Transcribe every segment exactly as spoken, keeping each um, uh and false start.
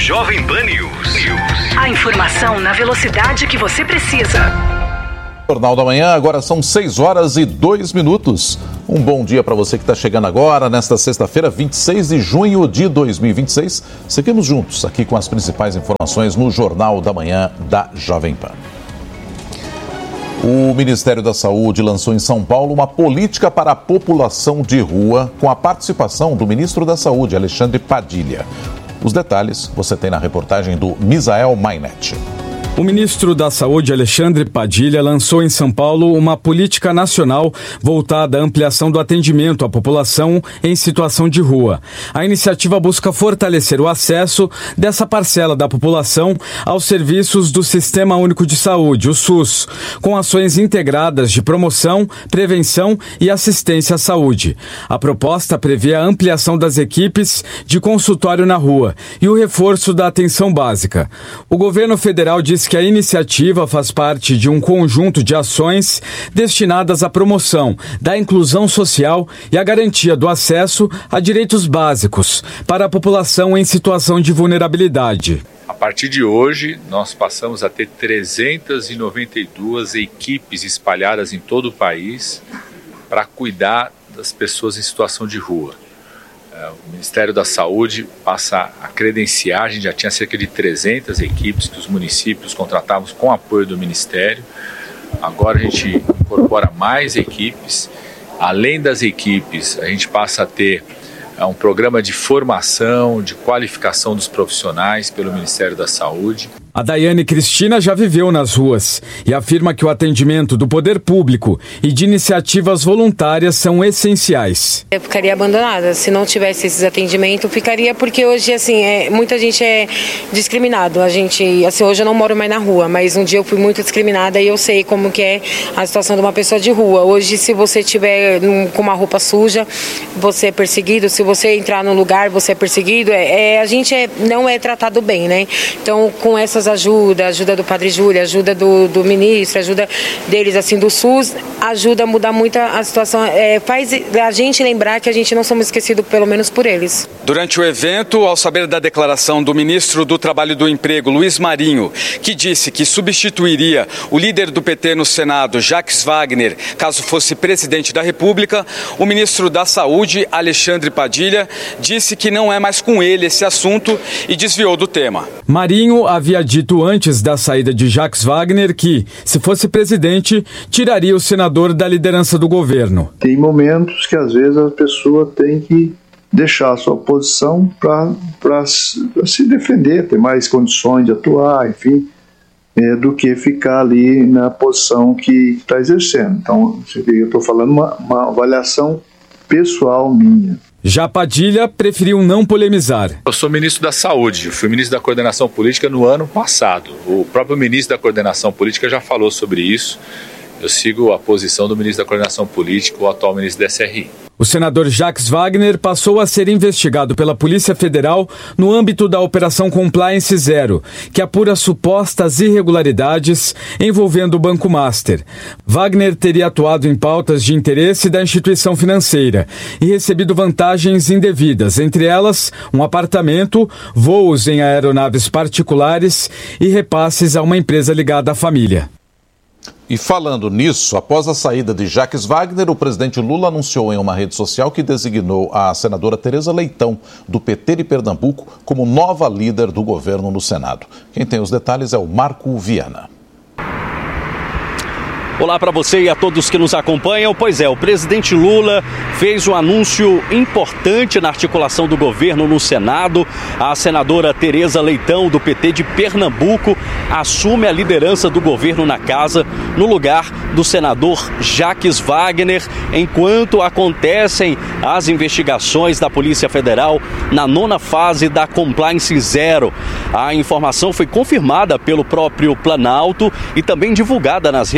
Jovem Pan News. A informação na velocidade que você precisa. Jornal da Manhã, agora são seis horas e dois minutos. Um bom dia para você que está chegando agora, nesta sexta-feira, vinte e seis de junho de dois mil e vinte e seis. Seguimos juntos aqui com as principais informações no Jornal da Manhã da Jovem Pan. O Ministério da Saúde lançou em São Paulo uma política para a população de rua, com a participação do ministro da Saúde, Alexandre Padilha. Os detalhes você tem na reportagem do Misael Mainetti. O ministro da Saúde, Alexandre Padilha, lançou em São Paulo uma política nacional voltada à ampliação do atendimento à população em situação de rua. A iniciativa busca fortalecer o acesso dessa parcela da população aos serviços do Sistema Único de Saúde, o SUS, com ações integradas de promoção, prevenção e assistência à saúde. A proposta prevê a ampliação das equipes de consultório na rua e o reforço da atenção básica. O governo federal disse que a iniciativa faz parte de um conjunto de ações destinadas à promoção da inclusão social e à garantia do acesso a direitos básicos para a população em situação de vulnerabilidade. A partir de hoje, nós passamos a ter trezentas e noventa e duas equipes espalhadas em todo o país para cuidar das pessoas em situação de rua. O Ministério da Saúde passa a credenciar, a gente já tinha cerca de trezentas equipes que os municípios contratavam com apoio do Ministério. Agora a gente incorpora mais equipes. Além das equipes, a gente passa a ter um programa de formação, de qualificação dos profissionais pelo Ministério da Saúde. A Daiane Cristina já viveu nas ruas e afirma que o atendimento do poder público e de iniciativas voluntárias são essenciais. Eu ficaria abandonada, se não tivesse esses atendimentos, ficaria porque hoje, assim, é, muita gente é discriminado. A gente, assim, hoje eu não moro mais na rua, mas um dia eu fui muito discriminada e eu sei como que é a situação de uma pessoa de rua. Hoje, se você tiver um, com uma roupa suja, você é perseguido. Se você entrar num lugar, você é perseguido. É, é, a gente é, não é tratado bem, né? Então, com essas ajuda, ajuda do Padre Júlio, ajuda do, do ministro, ajuda deles, assim, do SUS, ajuda a mudar muito a situação, é, faz a gente lembrar que a gente não somos esquecidos, pelo menos por eles. Durante o evento, ao saber da declaração do ministro do Trabalho e do Emprego, Luiz Marinho, que disse que substituiria o líder do P T no Senado, Jacques Wagner, caso fosse presidente da República, o ministro da Saúde, Alexandre Padilha, disse que não é mais com ele esse assunto e desviou do tema. Marinho havia dito antes da saída de Jacques Wagner que, se fosse presidente, tiraria o senador da liderança do governo. Tem momentos que às vezes a pessoa tem que deixar a sua posição para se defender, ter mais condições de atuar, enfim, é, do que ficar ali na posição que está exercendo. Então, eu estou falando uma, uma avaliação pessoal minha. Já Padilha preferiu não polemizar. Eu sou ministro da Saúde, eu fui ministro da Coordenação Política no ano passado. O próprio ministro da Coordenação Política já falou sobre isso. Eu sigo a posição do ministro da Coordenação Política, o atual ministro da S R I. O senador Jacques Wagner passou a ser investigado pela Polícia Federal no âmbito da Operação Compliance Zero, que apura supostas irregularidades envolvendo o Banco Master. Wagner teria atuado em pautas de interesse da instituição financeira e recebido vantagens indevidas, entre elas um apartamento, voos em aeronaves particulares e repasses a uma empresa ligada à família. E falando nisso, após a saída de Jacques Wagner, o presidente Lula anunciou em uma rede social que designou a senadora Tereza Leitão, do P T de Pernambuco, como nova líder do governo no Senado. Quem tem os detalhes é o Marco Viana. Olá para você e a todos que nos acompanham. Pois é, o presidente Lula fez um anúncio importante na articulação do governo no Senado. A senadora Tereza Leitão, do P T de Pernambuco, assume a liderança do governo na casa, no lugar do senador Jacques Wagner, enquanto acontecem as investigações da Polícia Federal na nona fase da Compliance Zero. A informação foi confirmada pelo próprio Planalto e também divulgada nas redes sociais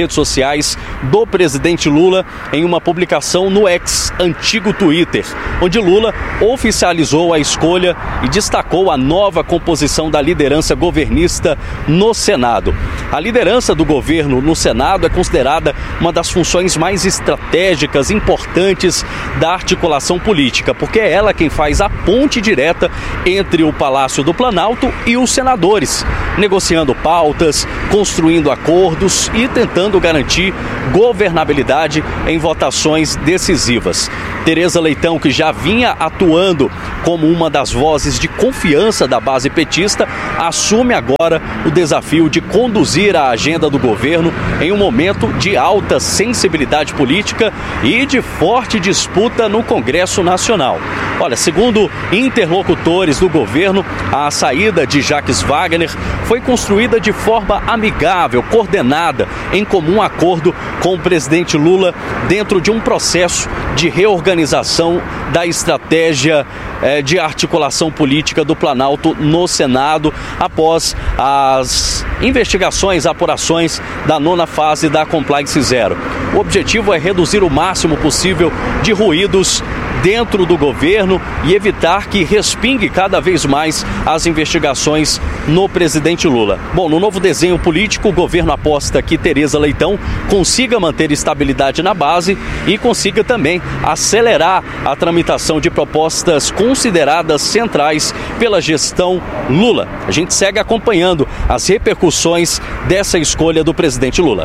sociais do presidente Lula em uma publicação no X, antigo Twitter, onde Lula oficializou a escolha e destacou a nova composição da liderança governista no Senado. A liderança do governo no Senado é considerada uma das funções mais estratégicas, importantes da articulação política, porque é ela quem faz a ponte direta entre o Palácio do Planalto e os senadores, negociando pautas, construindo acordos e tentando garantir governabilidade em votações decisivas. Tereza Leitão, que já vinha atuando como uma das vozes de confiança da base petista, assume agora o desafio de conduzir a agenda do governo em um momento de alta sensibilidade política e de forte disputa no Congresso Nacional. Olha, segundo interlocutores do governo, a saída de Jacques Wagner foi construída de forma amigável, coordenada, em comum acordo com o presidente Lula, dentro de um processo de reorganização da estratégia eh, de articulação política do Planalto no Senado, após as investigações, apurações da nona fase da Compliance Zero. O objetivo é reduzir o máximo possível de ruídos dentro do governo e evitar que respingue cada vez mais as investigações no presidente Lula. Bom, no novo desenho político, o governo aposta que Tereza Leitão consiga manter estabilidade na base e consiga também acelerar a tramitação de propostas consideradas centrais pela gestão Lula. A gente segue acompanhando as repercussões dessa escolha do presidente Lula.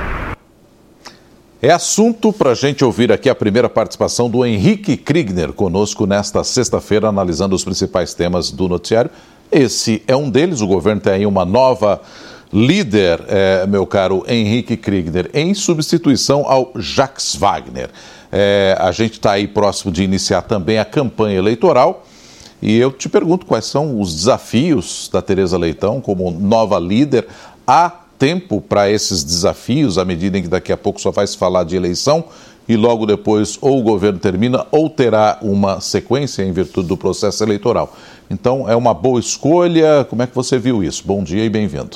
É assunto para a gente ouvir aqui a primeira participação do Henrique Kriegner, conosco nesta sexta-feira, analisando os principais temas do noticiário. Esse é um deles, o governo tem aí uma nova líder, é, meu caro Henrique Kriegner, em substituição ao Jacques Wagner. É, a gente está aí próximo de iniciar também a campanha eleitoral e eu te pergunto quais são os desafios da Tereza Leitão como nova líder. Há tempo para esses desafios, à medida em que daqui a pouco só vai se falar de eleição e logo depois ou o governo termina ou terá uma sequência em virtude do processo eleitoral. Então é uma boa escolha. Como é que você viu isso? Bom dia e bem-vindo.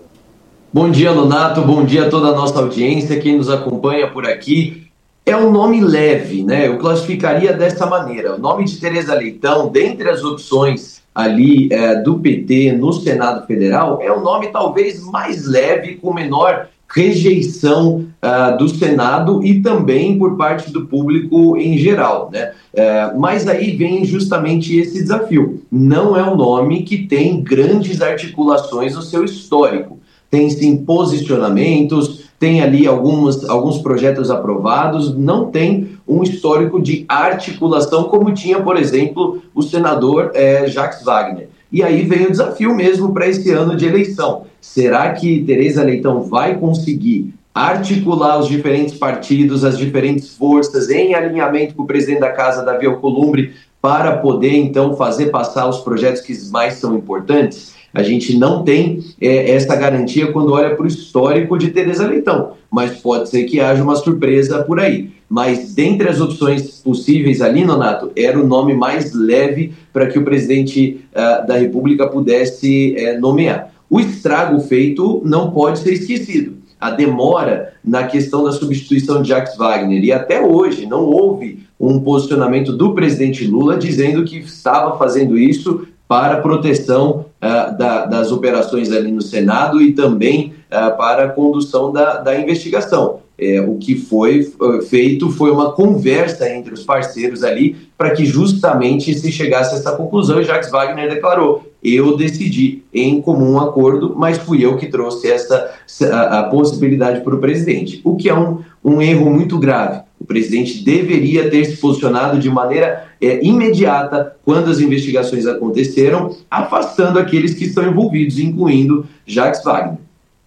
Bom dia, Nonato. Bom dia a toda a nossa audiência, quem nos acompanha por aqui. É um nome leve, né? Eu classificaria dessa maneira. O nome de Tereza Leitão, dentre as opções ali é, do P T no Senado Federal, é um nome talvez mais leve, com menor rejeição uh, do Senado e também por parte do público em geral, né? Uh, mas aí vem justamente esse desafio. Não é um nome que tem grandes articulações no seu histórico. Tem sim posicionamentos, tem ali algumas, alguns projetos aprovados, não tem um histórico de articulação como tinha, por exemplo, o senador eh, Jacques Wagner. E aí vem o desafio mesmo para esse ano de eleição. Será que Tereza Leitão vai conseguir articular os diferentes partidos, as diferentes forças, em alinhamento com o presidente da Casa, Davi Alcolumbre, para poder, então, fazer passar os projetos que mais são importantes? A gente não tem é, essa garantia quando olha para o histórico de Tereza Leitão, mas pode ser que haja uma surpresa por aí. Mas dentre as opções possíveis ali, Nonato, era o nome mais leve para que o presidente uh, da República pudesse uh, nomear. O estrago feito não pode ser esquecido. A demora na questão da substituição de Jacques Wagner, e até hoje não houve um posicionamento do presidente Lula dizendo que estava fazendo isso para a proteção uh, da, das operações ali no Senado e também uh, para a condução da, da investigação. É, o que foi uh, feito foi uma conversa entre os parceiros ali para que justamente se chegasse a essa conclusão. E Jacques Wagner declarou: eu decidi em comum acordo, mas fui eu que trouxe essa a, a possibilidade para o presidente, o que é um, um erro muito grave. O presidente deveria ter se posicionado de maneira é, imediata quando as investigações aconteceram, afastando aqueles que estão envolvidos, incluindo Jacques Wagner.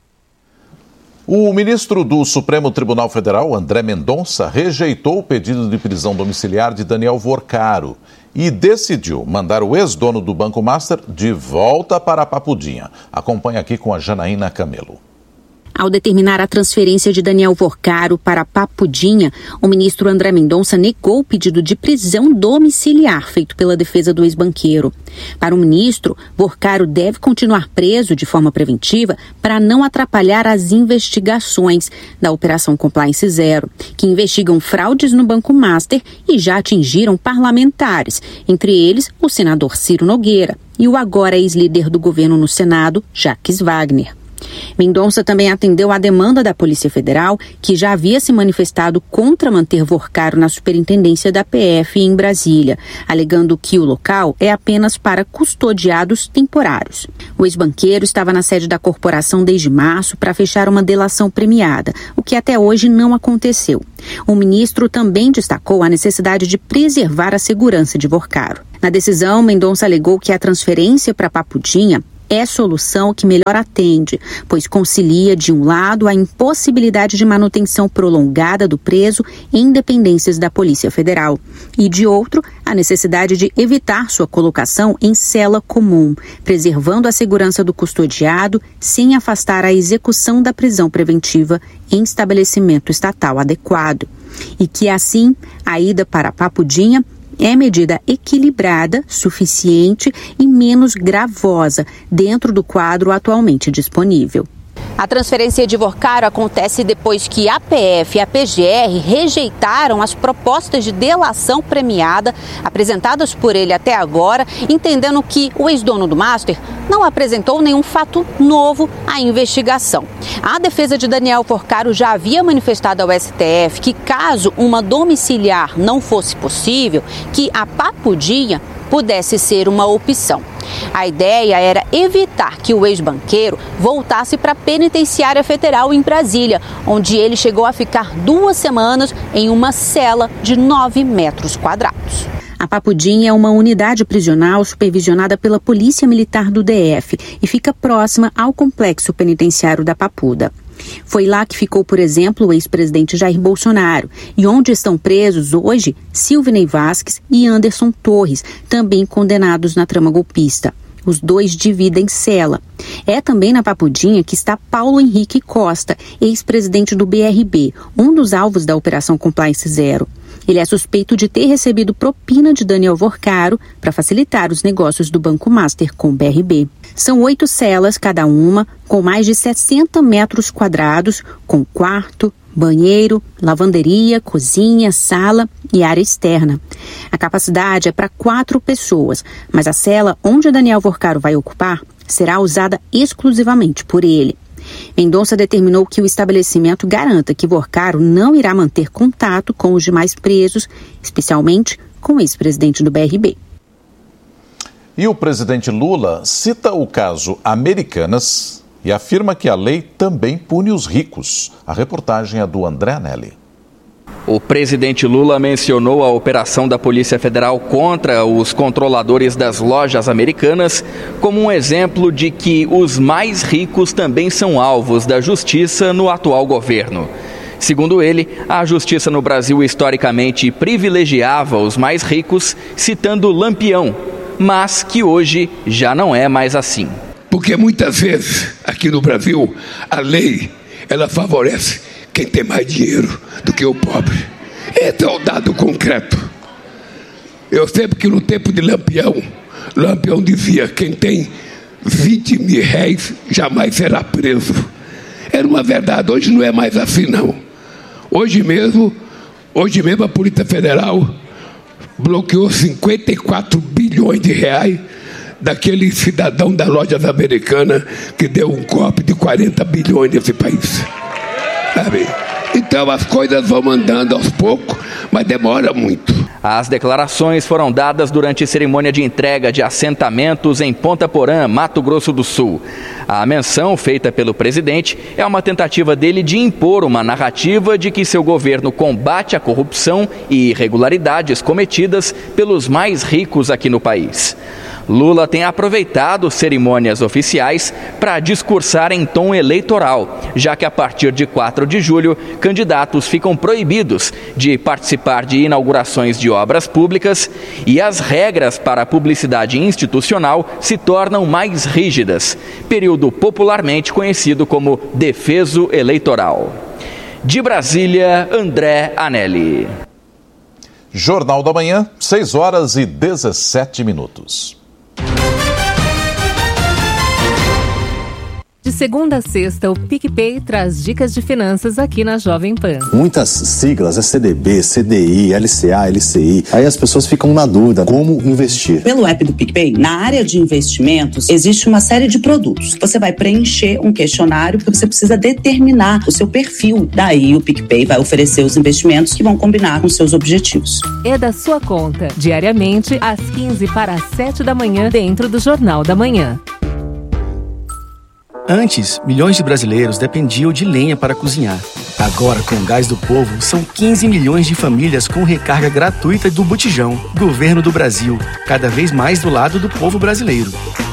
O ministro do Supremo Tribunal Federal, André Mendonça, rejeitou o pedido de prisão domiciliar de Daniel Vorcaro e decidiu mandar o ex-dono do Banco Master de volta para a Papudinha. Acompanhe aqui com a Janaína Camelo. Ao determinar a transferência de Daniel Vorcaro para Papudinha, o ministro André Mendonça negou o pedido de prisão domiciliar feito pela defesa do ex-banqueiro. Para o ministro, Vorcaro deve continuar preso de forma preventiva para não atrapalhar as investigações da Operação Compliance Zero, que investigam fraudes no Banco Master e já atingiram parlamentares, entre eles o senador Ciro Nogueira e o agora ex-líder do governo no Senado, Jacques Wagner. Mendonça também atendeu à demanda da Polícia Federal, que já havia se manifestado contra manter Vorcaro na superintendência da P F em Brasília, alegando que o local é apenas para custodiados temporários. O ex-banqueiro estava na sede da corporação desde março para fechar uma delação premiada, o que até hoje não aconteceu. O ministro também destacou a necessidade de preservar a segurança de Vorcaro. Na decisão, Mendonça alegou que a transferência para Papudinha é a solução que melhor atende, pois concilia, de um lado, a impossibilidade de manutenção prolongada do preso em dependências da Polícia Federal e, de outro, a necessidade de evitar sua colocação em cela comum, preservando a segurança do custodiado sem afastar a execução da prisão preventiva em estabelecimento estatal adequado. E que, assim, a ida para Papudinha é medida equilibrada, suficiente e menos gravosa dentro do quadro atualmente disponível. A transferência de Vorcaro acontece depois que a P F e a P G R rejeitaram as propostas de delação premiada apresentadas por ele até agora, entendendo que o ex-dono do Master não apresentou nenhum fato novo à investigação. A defesa de Daniel Vorcaro já havia manifestado ao S T F que, caso uma domiciliar não fosse possível, que a Papudinha pudesse ser uma opção. A ideia era evitar que o ex-banqueiro voltasse para a penitenciária federal em Brasília, onde ele chegou a ficar duas semanas em uma cela de nove metros quadrados. A Papudinha é uma unidade prisional supervisionada pela Polícia Militar do D F e fica próxima ao complexo penitenciário da Papuda. Foi lá que ficou, por exemplo, o ex-presidente Jair Bolsonaro, e onde estão presos hoje Silvinei Vasquez e Anderson Torres, também condenados na trama golpista. Os dois dividem cela. É também na Papudinha que está Paulo Henrique Costa, ex-presidente do B R B, um dos alvos da Operação Compliance Zero. Ele é suspeito de ter recebido propina de Daniel Vorcaro para facilitar os negócios do Banco Master com o B R B. São oito celas cada uma, com mais de sessenta metros quadrados, com quarto, banheiro, lavanderia, cozinha, sala e área externa. A capacidade é para quatro pessoas, mas a cela onde Daniel Vorcaro vai ocupar será usada exclusivamente por ele. Mendonça determinou que o estabelecimento garanta que Vorcaro não irá manter contato com os demais presos, especialmente com o ex-presidente do B R B. E o presidente Lula cita o caso Americanas e afirma que a lei também pune os ricos. A reportagem é do André Anelli. O presidente Lula mencionou a operação da Polícia Federal contra os controladores das lojas Americanas como um exemplo de que os mais ricos também são alvos da justiça no atual governo. Segundo ele, a justiça no Brasil historicamente privilegiava os mais ricos, citando Lampião, mas que hoje já não é mais assim. Porque muitas vezes aqui no Brasil a lei ela favorece quem tem mais dinheiro do que o pobre. Esse é o dado concreto. Eu sei que no tempo de Lampião, Lampião dizia: quem tem vinte mil réis jamais será preso. Era uma verdade. Hoje não é mais assim, não. Hoje mesmo, hoje mesmo a Polícia Federal bloqueou cinquenta e quatro bilhões de reais daquele cidadão da Lojas Americanas que deu um golpe de quarenta bilhões nesse país. Sabe? Então as coisas vão andando aos poucos, mas demora muito. As declarações foram dadas durante cerimônia de entrega de assentamentos em Ponta Porã, Mato Grosso do Sul. A menção feita pelo presidente é uma tentativa dele de impor uma narrativa de que seu governo combate a corrupção e irregularidades cometidas pelos mais ricos aqui no país. Lula tem aproveitado cerimônias oficiais para discursar em tom eleitoral, já que a partir de quatro de julho, candidatos ficam proibidos de participar de inaugurações de obras públicas e as regras para a publicidade institucional se tornam mais rígidas, período popularmente conhecido como defeso eleitoral. De Brasília, André Anelli. Jornal da Manhã, seis horas e dezessete minutos. De segunda a sexta, o PicPay traz dicas de finanças aqui na Jovem Pan. Muitas siglas, é C D B, C D I, L C A, L C I. Aí as pessoas ficam na dúvida como investir. Pelo app do PicPay, na área de investimentos, existe uma série de produtos. Você vai preencher um questionário porque você precisa determinar o seu perfil. Daí o PicPay vai oferecer os investimentos que vão combinar com seus objetivos. É da sua conta, diariamente, às quinze para as sete da manhã, dentro do Jornal da Manhã. Antes, milhões de brasileiros dependiam de lenha para cozinhar. Agora, com o Gás do Povo, são quinze milhões de famílias com recarga gratuita do botijão. Governo do Brasil, cada vez mais do lado do povo brasileiro.